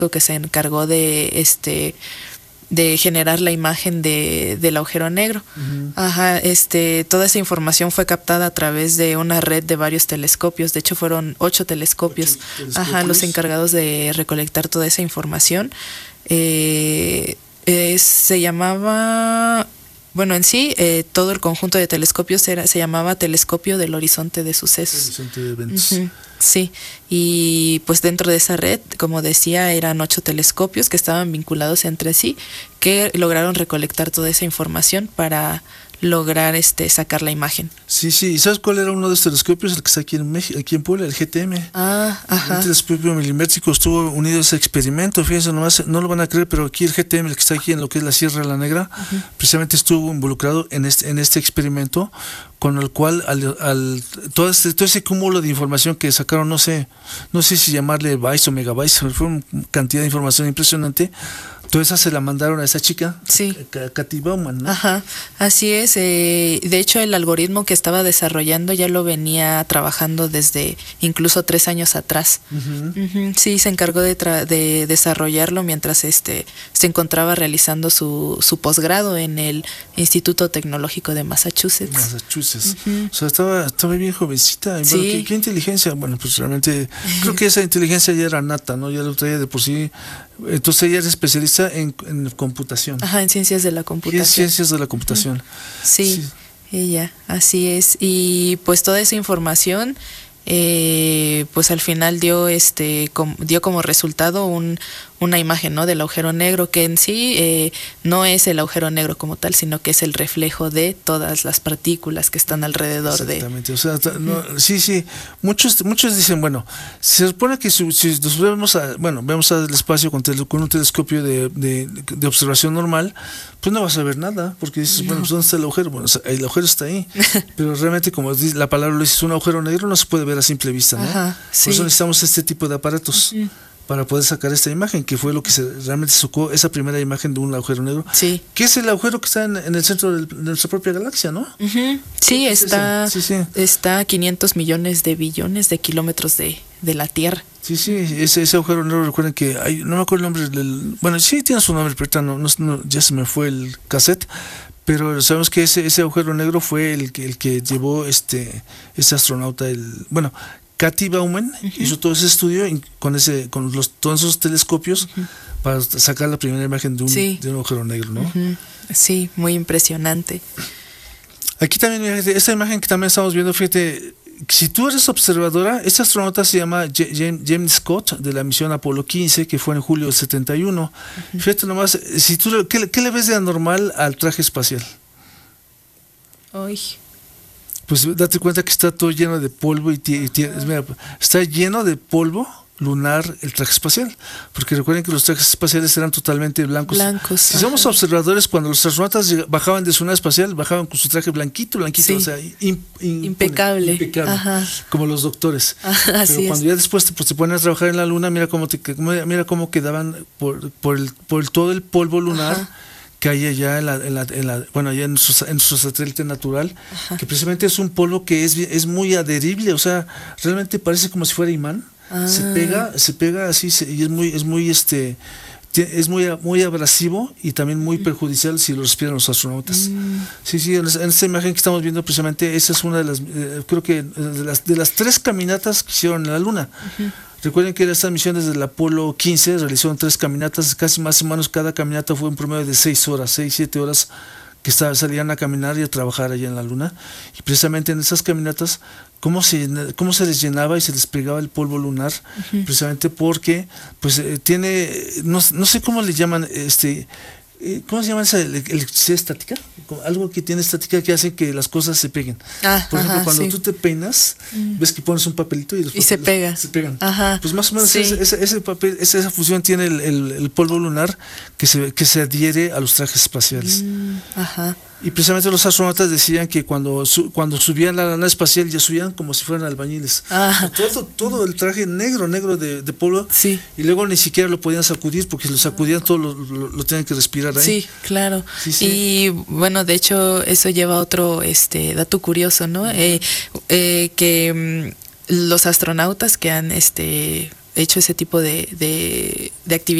que se encargó de generar la imagen del agujero negro. Ajá, toda esa información fue captada a través de una red de varios telescopios. De hecho, fueron 8 telescopios. Ajá, los encargados de recolectar toda esa información. Se llamaba, bueno, en sí, todo el conjunto de telescopios se llamaba Telescopio del Horizonte de Sucesos. Horizonte de Eventos. Sí, y pues dentro de esa red, como decía, eran 8 telescopios que estaban vinculados entre sí, que lograron recolectar toda esa información para lograr sacar la imagen. Sí, ¿y sabes cuál era uno de los telescopios? El que está aquí en México, aquí en Puebla, el GTM. Ajá. El telescopio milimétrico estuvo unido a ese experimento, fíjense nomás, no lo van a creer, pero aquí el GTM, el que está aquí en lo que es la Sierra de la Negra, precisamente estuvo involucrado en este experimento, con el cual todo ese cúmulo de información que sacaron, no sé si llamarle bytes o megabytes, fue una cantidad de información impresionante. Toda esa se la mandaron a esa chica, sí, Katy Bauman, ¿no? Ajá, así es. De hecho, el algoritmo que estaba desarrollando ya lo venía trabajando desde incluso 3 años atrás. Sí, se encargó de desarrollarlo mientras se encontraba realizando su posgrado en el Instituto Tecnológico de Massachusetts. O sea, estaba bien jovencita. Sí. Bueno, ¿qué inteligencia? Bueno, pues realmente creo que esa inteligencia ya era nata, ¿no? Ya lo traía de por sí. Entonces ella es especialista en computación. Ajá, en ciencias de la computación. En ciencias de la computación. Sí, ella, así es. Y pues toda esa información, pues al final dio como resultado una imagen, ¿no?, del agujero negro, que en sí no es el agujero negro como tal, sino que es el reflejo de todas las partículas que están alrededor de. Exactamente, o sea, sí. Muchos dicen, bueno, se supone que si nos vemos al espacio con un telescopio de observación normal, pues no vas a ver nada, porque dices, bueno, pues ¿dónde está el agujero? Bueno, el agujero está ahí, pero realmente, como la palabra lo dice, es un agujero negro, no se puede ver a simple vista, ¿no? Ajá, sí. Por eso necesitamos este tipo de aparatos. Para poder sacar esta imagen, que fue lo que realmente sacó esa primera imagen de un agujero negro. Sí. Que es el agujero que está en el centro de nuestra propia galaxia, ¿no? Sí, está a 500 millones de billones de kilómetros de la Tierra. Sí, ese agujero negro, recuerden que no me acuerdo el nombre bueno, sí tiene su nombre, pero no, ya se me fue el cassette. Pero sabemos que ese agujero negro fue el que llevó ese astronauta, Katy Bauman hizo todo ese estudio con todos esos telescopios para sacar la primera imagen de un agujero negro, ¿no? Sí, muy impresionante. Aquí también, esta imagen que también estamos viendo, fíjate, si tú eres observadora, este astronauta se llama James Scott, de la misión Apolo 15, que fue en julio del 71. Fíjate nomás, ¿qué le ves de anormal al traje espacial? Ay. Pues date cuenta que está todo lleno de polvo mira, está lleno de polvo lunar el traje espacial, porque recuerden que los trajes espaciales eran totalmente blancos. Si somos observadores, cuando los astronautas bajaban de su nave espacial, bajaban con su traje blanquito, sí. O sea, impecable, como los doctores. Pero cuando ya después se ponen a trabajar en la luna, mira cómo quedaban por todo el polvo lunar que hay allá allá en nuestro satélite natural, que precisamente es un polvo que es muy adherible, o sea, realmente parece como si fuera imán. Se pega así, y es muy abrasivo y también muy perjudicial si lo respiran los astronautas. Sí, en esta imagen que estamos viendo precisamente, esa es una de las, creo que de las 3 caminatas que hicieron en la Luna. Recuerden que esta misión desde el Apolo 15 realizaron 3 caminatas, casi más o menos cada caminata fue un promedio de 6-7 horas que salían a caminar y a trabajar allá en la Luna. Y precisamente en esas caminatas, cómo se les llenaba y se les pegaba el polvo lunar, precisamente porque pues tiene, no sé cómo le llaman, ¿cómo se llama esa electricidad estática? Algo que tiene estática que hace que las cosas se peguen. Por ejemplo, cuando tú te peinas, ves que pones un papelito y se pegan. Pues más o menos ese papel, esa fusión tiene el polvo lunar que se adhiere a los trajes espaciales. Y precisamente los astronautas decían que cuando subían a la nave espacial ya subían como si fueran albañiles. Todo el traje negro de polvo. Y luego ni siquiera lo podían sacudir, porque si lo sacudían todo lo tenían que respirar ahí. Sí, claro. Y bueno, de hecho eso lleva a otro dato curioso, ¿no? Que los astronautas que han hecho ese tipo de actividades